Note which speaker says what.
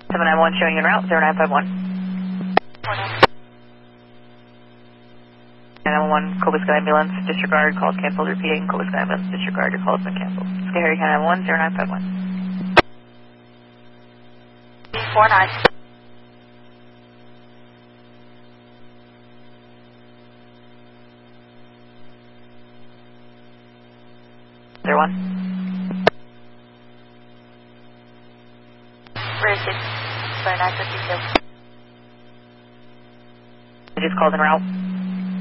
Speaker 1: 791 showing en route, 0951. 911, Cobus Ambulance, disregard, calls canceled, repeating, Cobus Ambulance, disregard, your call has been canceled. Sky Harry 911, 0951. 49. There one.
Speaker 2: Where is it? 4952.
Speaker 1: I just called en route.